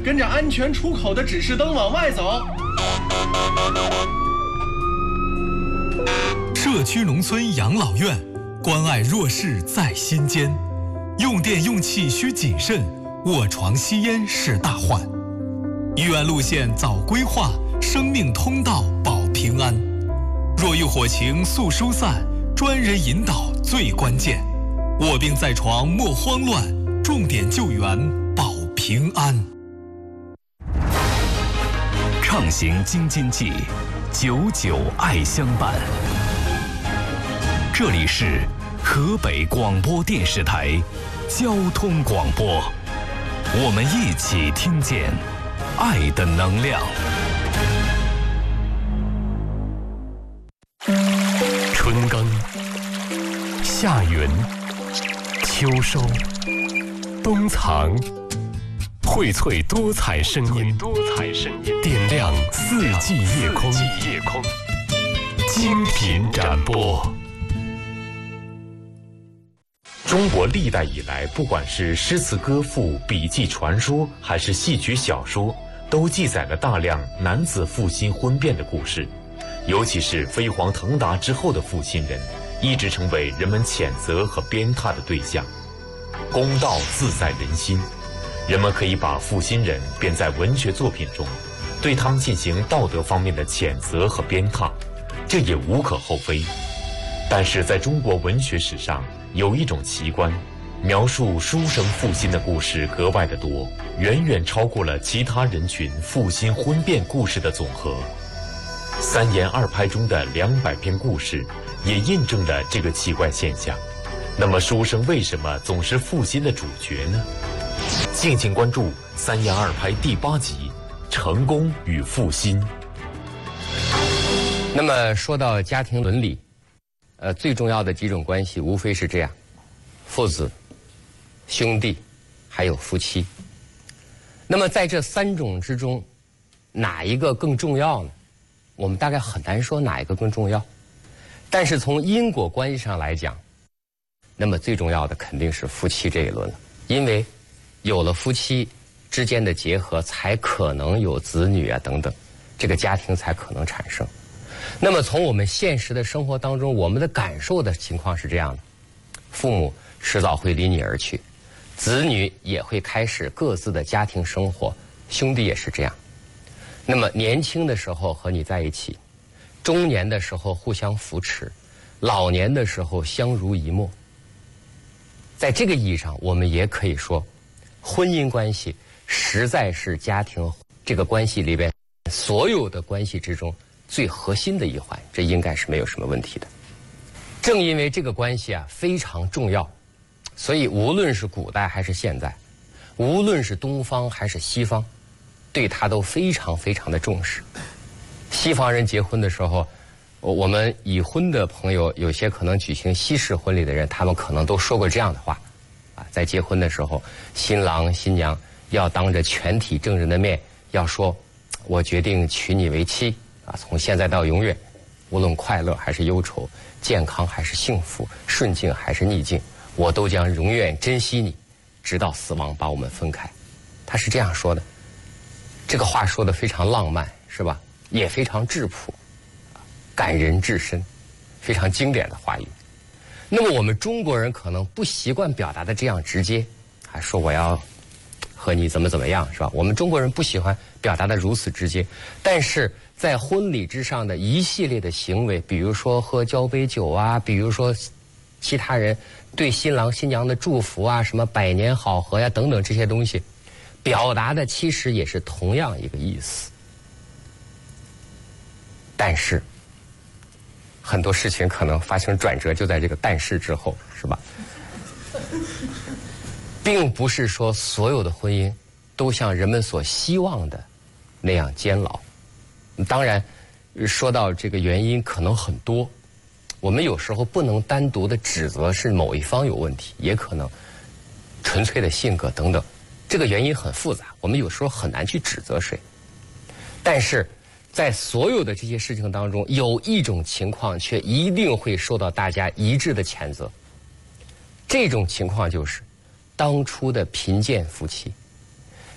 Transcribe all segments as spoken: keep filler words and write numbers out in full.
跟着安全出口的指示灯往外走。 社区农村养老院，关爱弱势在心间。用电用气需谨慎，卧床吸烟是大患。医院路线早规划，生命通道保平安。若遇火情速疏散，专人引导最关键。卧病在床莫慌乱，重点救援保平安。 畅行京津冀，久久爱相伴。这里是河北广播电视台交通广播，我们一起听见爱的能量。春耕、夏耘、秋收、冬藏，荟萃多彩声音，多彩声音点亮四季夜空，夜空精品展播。中国历代以来，不管是诗词歌赋、笔记传说，还是戏曲小说，都记载了大量男子负心婚变的故事。尤其是飞黄腾达之后的负心人，一直成为人们谴责和鞭挞的对象。公道自在人心，人们可以把负心人编在文学作品中，对他们进行道德方面的谴责和鞭挞，这也无可厚非。但是在中国文学史上，有一种奇观，描述书生负心的故事格外的多，远远超过了其他人群负心婚变故事的总和。三言二拍中的两百篇故事，也印证了这个奇怪现象。那么书生为什么总是负心的主角呢？敬请关注三言二拍第八集《成功与负心》。 那么说到家庭伦理，呃，最重要的几种关系无非是这样：父子、兄弟，还有夫妻。那么在这三种之中，哪一个更重要呢？我们大概很难说哪一个更重要。但是从因果关系上来讲，那么最重要的肯定是夫妻这一轮了，因为有了夫妻之间的结合，才可能有子女啊等等，这个家庭才可能产生。那么从我们现实的生活当中，我们的感受的情况是这样的：父母迟早会离你而去，子女也会开始各自的家庭生活，兄弟也是这样。那么年轻的时候和你在一起，中年的时候互相扶持，老年的时候相濡以沫。在这个意义上，我们也可以说，婚姻关系实在是家庭这个关系里边所有的关系之中最核心的一环，这应该是没有什么问题的。正因为这个关系啊非常重要，所以无论是古代还是现在，无论是东方还是西方，对他都非常非常的重视。西方人结婚的时候，我们已婚的朋友有些可能举行西式婚礼的人，他们可能都说过这样的话啊，在结婚的时候，新郎新娘要当着全体证人的面要说，我决定娶你为妻啊，从现在到永远，无论快乐还是忧愁，健康还是幸福，顺境还是逆境，我都将永远珍惜你，直到死亡把我们分开。他是这样说的。这个话说得非常浪漫，是吧？也非常质朴，感人至深，非常经典的话语。那么我们中国人可能不习惯表达的这样直接，还说我要和你怎么怎么样，是吧？我们中国人不喜欢表达的如此直接，但是在婚礼之上的一系列的行为，比如说喝交杯酒啊，比如说其他人对新郎新娘的祝福啊，什么百年好合呀等等这些东西，表达的其实也是同样一个意思。但是很多事情可能发生转折，就在这个但是之后，是吧？并不是说所有的婚姻都像人们所希望的那样监牢。当然说到这个原因可能很多，我们有时候不能单独的指责是某一方有问题，也可能纯粹的性格等等，这个原因很复杂，我们有时候很难去指责谁。但是在所有的这些事情当中，有一种情况却一定会受到大家一致的谴责，这种情况就是当初的贫贱夫妻，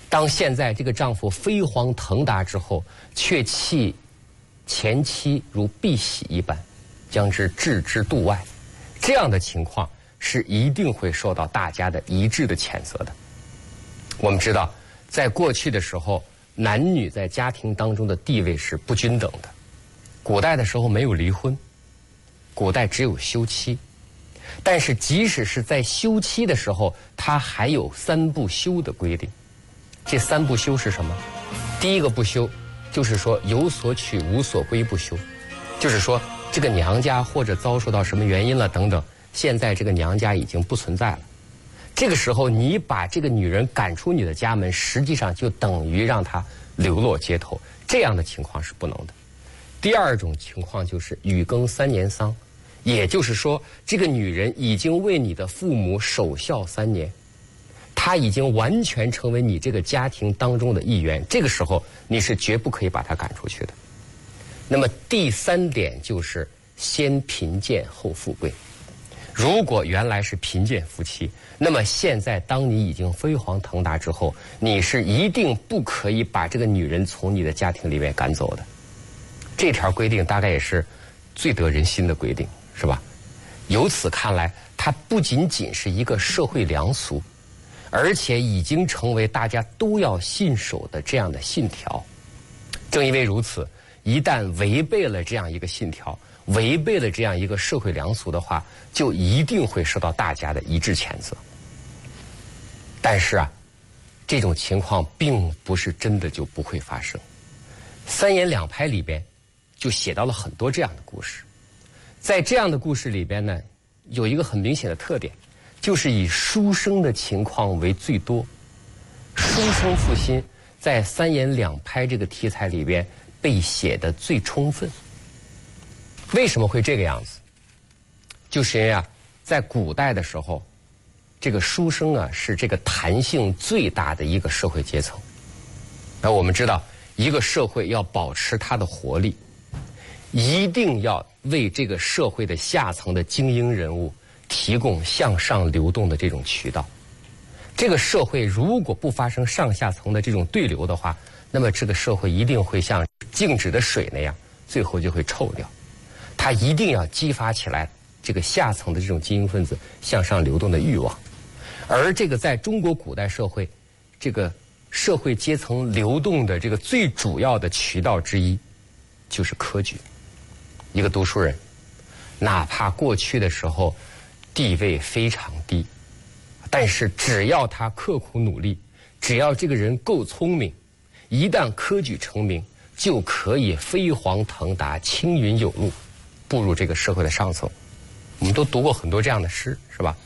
当现在这个丈夫飞黄腾达之后，却弃前妻如敝屣一般，将之置之度外，这样的情况是一定会受到大家的一致的谴责的。我们知道，在过去的时候，男女在家庭当中的地位是不均等的。古代的时候没有离婚，古代只有休妻。但是即使是在休妻的时候，它还有三不休的规定。这三不休是什么？第一个不休，就是说有所娶无所归不休，就是说这个娘家或者遭受到什么原因了等等，现在这个娘家已经不存在了。这个时候你把这个女人赶出你的家门，实际上就等于让她流落街头，这样的情况是不能的。第二种情况就是雨更三年丧，也就是说这个女人已经为你的父母守孝三年，她已经完全成为你这个家庭当中的一员，这个时候你是绝不可以把她赶出去的。那么第三点就是先贫贱后富贵。如果原来是贫贱夫妻，那么现在当你已经飞黄腾达之后，你是一定不可以把这个女人从你的家庭里面赶走的。这条规定大概也是最得人心的规定，是吧？由此看来，它不仅仅是一个社会良俗，而且已经成为大家都要信守的这样的信条。正因为如此，一旦违背了这样一个信条，违背了这样一个社会良俗的话，就一定会受到大家的一致谴责。但是啊，这种情况并不是真的就不会发生。三言两拍里边就写到了很多这样的故事。在这样的故事里边呢，有一个很明显的特点，就是以书生的情况为最多。书生负心在三言两拍这个题材里边被写得最充分。为什么会这个样子？就是因为啊，在古代的时候，这个书生啊是这个弹性最大的一个社会阶层。那我们知道，一个社会要保持它的活力，一定要为这个社会的下层的精英人物提供向上流动的这种渠道。这个社会如果不发生上下层的这种对流的话，那么这个社会一定会像静止的水那样，最后就会臭掉。它一定要激发起来这个下层的这种精英分子向上流动的欲望。而这个在中国古代社会，这个社会阶层流动的这个最主要的渠道之一，就是科举。一个读书人，哪怕过去的时候地位非常低，但是只要他刻苦努力，只要这个人够聪明，一旦科举成名，就可以飞黄腾达，青云有路，步入这个社会的上层。我们都读过很多这样的诗，是吧？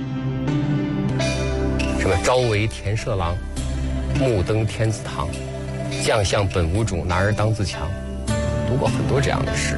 什么朝为田舍郎，暮登天子堂，将相本无种，男儿当自强。读过很多这样的诗。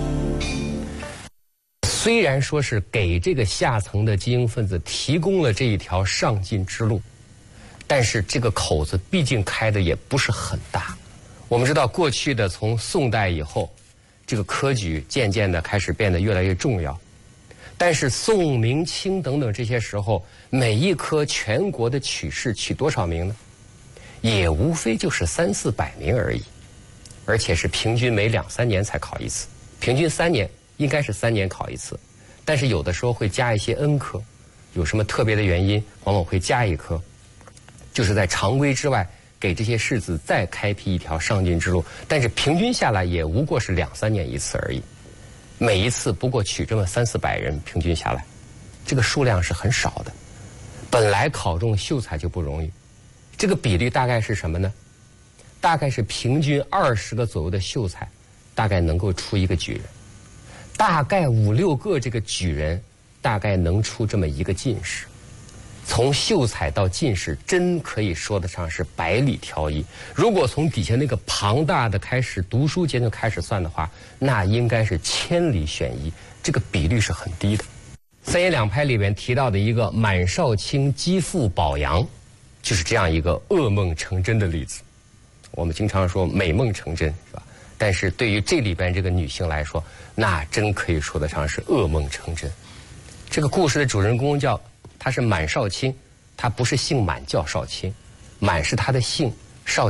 虽然说是给这个下层的精英分子提供了这一条上进之路，但是这个口子毕竟开的也不是很大。我们知道，过去的从宋代以后，这个科举渐渐的开始变得越来越重要。但是宋、明、清等等这些时候，每一科全国的取士取多少名呢？也无非就是三四百名而已，而且是平均每两三年才考一次，平均三年。应该是三年考一次，但是有的时候会加一些恩科，有什么特别的原因，往往会加一科，就是在常规之外给这些士子再开辟一条上进之路。但是平均下来也无过是两三年一次而已，每一次不过取这么三四百人，平均下来，这个数量是很少的。本来考中秀才就不容易，这个比例大概是什么呢？大概是平均二十个左右的秀才，大概能够出一个举人。大概五六个这个举人，大概能出这么一个进士。从秀才到进士，真可以说得上是百里挑一。如果从底下那个庞大的开始读书阶层开始算的话，那应该是千里选一，这个比率是很低的。三言两拍里边提到的一个满少卿击父保阳，就是这样一个噩梦成真的例子。我们经常说美梦成真，是吧？但是对于这里边这个女性来说，那真可以说得上是噩梦成真。这个故事的主人公叫他是满少卿，他不是姓满叫少卿， 满是他的姓，